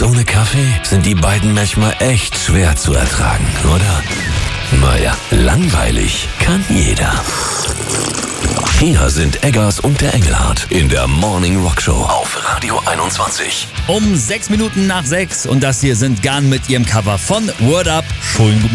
Sonst ohne Kaffee sind die beiden manchmal echt schwer zu ertragen, oder? Naja, langweilig kann jeder. Hier sind Eggers und der Engelhardt in der Morning Rock Show auf Radio 21. Um 6 Minuten nach 6 und das hier sind Gun mit ihrem Cover von Word Up. Schönen guten